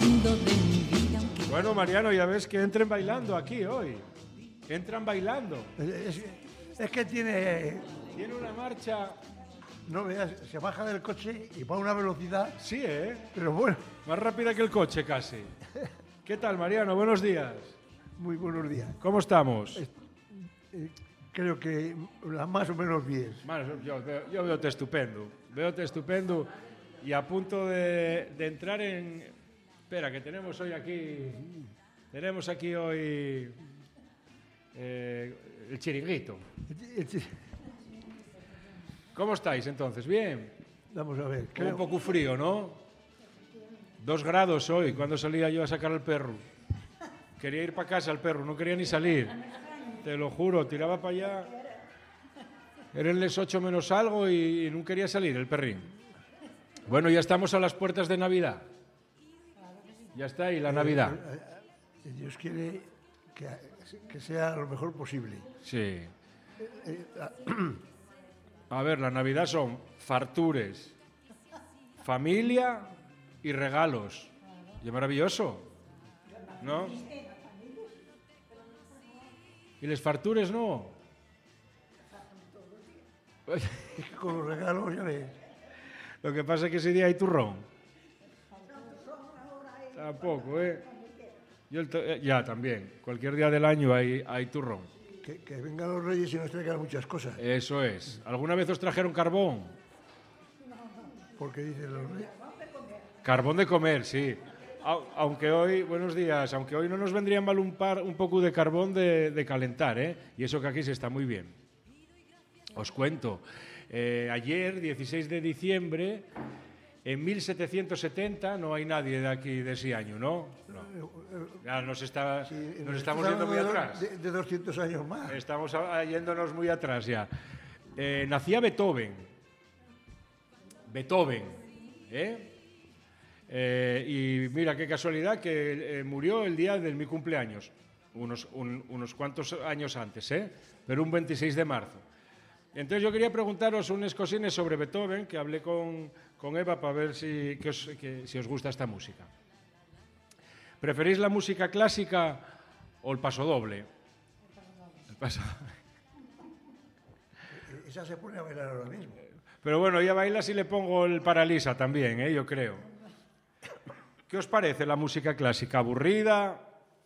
Bueno, Mariano, ya ves que entren bailando aquí hoy. Entran bailando. Es que tiene una marcha. No veas, se baja del coche y va a una velocidad. Sí, ¿eh? Pero bueno. Más rápida que el coche, casi. ¿Qué tal, Mariano? Buenos días. Muy buenos días. ¿Cómo estamos? Creo que más o menos bien. Yo veo-te estupendo. Veo-te estupendo y a punto de entrar en... Espera, que tenemos hoy aquí... Tenemos aquí hoy... el chiringuito. ¿Cómo estáis entonces? ¿Bien? Vamos a ver. Un poco frío, ¿no? 2 grados hoy, cuando salía yo a sacar al perro. Quería ir para casa el perro, no quería ni salir. Te lo juro, tiraba para allá. Eran las 8 menos algo y no quería salir el perrín. Bueno, ya estamos a las puertas de Navidad. Ya está ahí la Navidad. Dios quiere que sea lo mejor posible. Sí. A ver, la Navidad son fartures, familia y regalos. Y es maravilloso, ¿no? ¿Y les fartures no? Con los regalos, ya ves. Lo que pasa es que ese día hay turrón. Tampoco, ¿eh? Ya, también. Cualquier día del año hay turrón. Que vengan los reyes y nos traigan muchas cosas. Eso es. ¿Alguna vez os trajeron carbón? Porque dicen los reyes. Carbón de comer, sí. Aunque hoy, buenos días, aunque hoy no nos vendría mal un poco de carbón de calentar, ¿eh? Y eso que aquí se está muy bien. Os cuento. Ayer, 16 de diciembre, en 1770, no hay nadie de aquí de ese año, ¿no? Ya nos estamos yendo muy atrás. De 200 años más. Estamos yéndonos muy atrás ya. Nacía Beethoven. Y mira qué casualidad que murió el día de mi cumpleaños. Unos cuantos años antes, pero un 26 de marzo. Entonces yo quería preguntaros unas cosines sobre Beethoven, que hablé con Eva para ver si os gusta esta música. ¿Preferís la música clásica o el pasodoble? El pasodoble. Esa se pone a bailar ahora mismo. Pero bueno, ella baila si le pongo el Paralisa también, yo creo. ¿Qué os parece la música clásica? ¿Aburrida?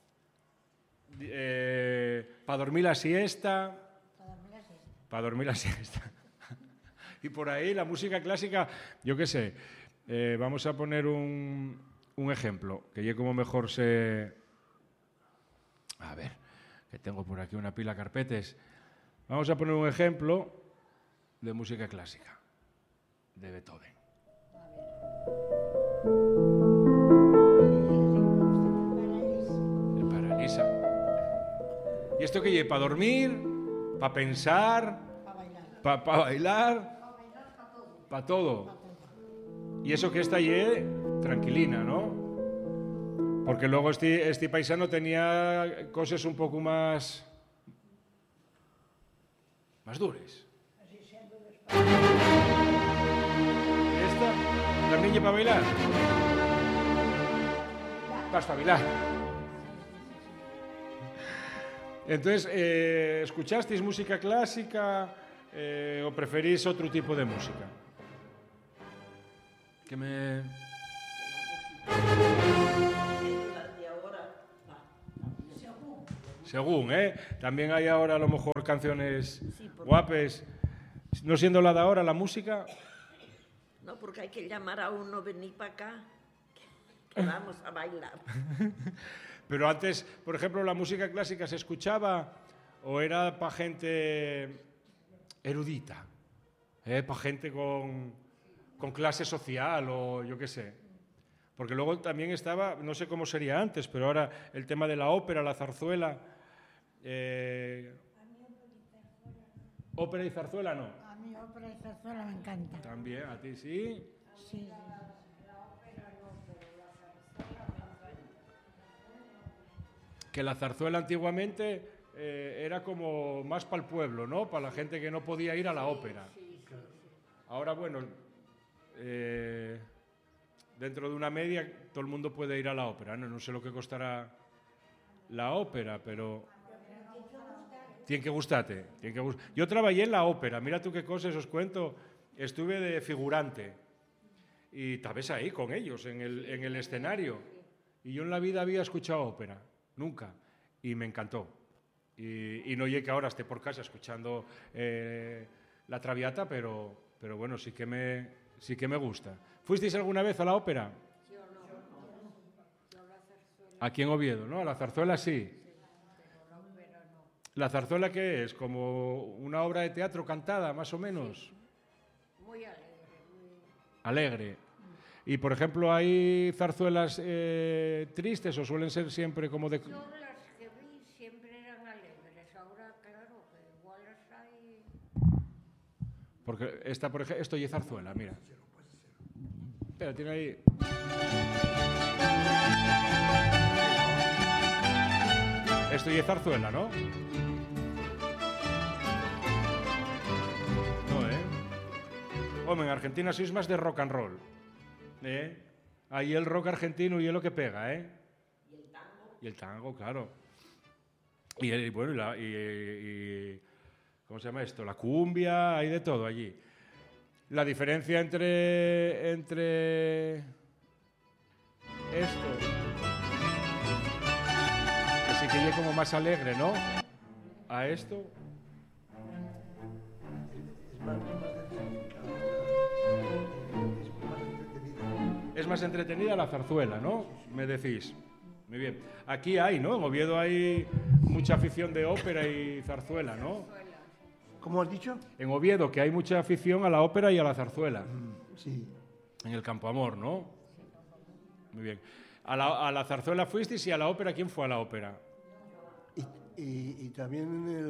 ¿Para dormir la siesta? Para dormir la siesta. Y por ahí la música clásica, yo qué sé, vamos a poner un ejemplo, que yo como mejor sé... A ver, que tengo por aquí una pila de carpetes. Vamos a poner un ejemplo de música clásica, de Beethoven. El Paralisa. ¿Y esto qué lleva? ¿Para dormir? ¿Para pensar? ¿Para bailar? Para todo. Y eso que está allí, tranquilina, ¿no? Porque luego este paisano tenía cosas un poco más duras. ¿Esta también lleva para bailar? Vas para bailar. Entonces, ¿escuchasteis música clásica o preferís otro tipo de música? Que me... Según, También hay ahora a lo mejor canciones guapes. No siendo la de ahora, la música... No, porque hay que llamar a uno, venir para acá, que vamos a bailar. Pero antes, por ejemplo, ¿la música clásica se escuchaba o era para gente erudita? Para gente con clase social o yo qué sé. Porque luego también estaba, no sé cómo sería antes, pero ahora el tema de la ópera, la zarzuela. ¿Ópera y zarzuela no? A mí ópera y zarzuela me encanta. También, ¿a ti sí? Sí. Que la zarzuela antiguamente era como más para el pueblo, ¿no? Para la gente que no podía ir a la ópera. Ahora, bueno, dentro de una media todo el mundo puede ir a la ópera, ¿no? No sé lo que costará la ópera, pero tiene que gustarte. Yo trabajé en la ópera, mira tú qué cosas os cuento. Estuve de figurante y tal vez ahí con ellos, en el escenario. Y yo en la vida había escuchado ópera, nunca, y me encantó. Y no llegué que ahora esté por casa escuchando la Traviata, pero bueno, sí que me gusta. ¿Fuisteis alguna vez a la ópera? Yo no. Yo la zarzuela. Aquí en Oviedo, ¿no? A la zarzuela sí. Pero la ópera no. ¿La zarzuela qué es? ¿Como una obra de teatro cantada, más o menos? Muy alegre, muy... Alegre. Y, por ejemplo, ¿hay zarzuelas tristes o suelen ser siempre como de... Yo las que vi siempre eran alegres. Ahora, claro, que igual las hay... Porque esta, por ejemplo, esto y es zarzuela, mira. Espera, tiene ahí... Esto y es zarzuela, ¿no? No, ¿eh? Hombre, en Argentina sois más de rock and roll. Ahí el rock argentino y es lo que pega, ¿eh? ¿Y el tango? Y el tango, claro. Y bueno, ¿cómo se llama esto? La cumbia, hay de todo allí. La diferencia entre esto, que sí que es como más alegre, ¿no? A esto. Es más entretenida la zarzuela, ¿no? Me decís. Muy bien. Aquí hay, ¿no? En Oviedo hay mucha afición de ópera y zarzuela, ¿no? ¿Cómo has dicho? En Oviedo, que hay mucha afición a la ópera y a la zarzuela. Sí. En el Campo Amor, ¿no? Muy bien. A la zarzuela fuisteis y a la ópera, ¿quién fue a la ópera? Y también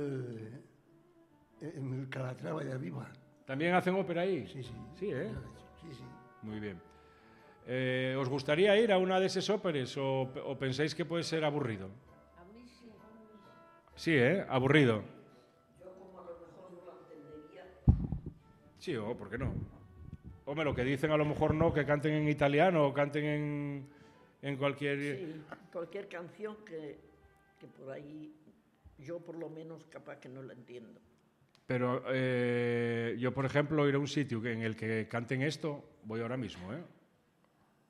en el Calatrava de arriba. ¿También hacen ópera ahí? Sí, sí. Sí, ¿eh? Sí, sí. Muy bien. ¿Os gustaría ir a una de esas óperas o pensáis que puede ser aburrido? A mí sí. Sí, ¿eh? Aburrido. Yo como a lo mejor no lo entendería. Sí, o ¿por qué no? Hombre, lo que dicen a lo mejor no, que canten en italiano o canten en cualquier... Sí, cualquier canción que por ahí yo por lo menos capaz que no la entiendo. Pero yo, por ejemplo, ir a un sitio en el que canten esto, voy ahora mismo, ¿eh?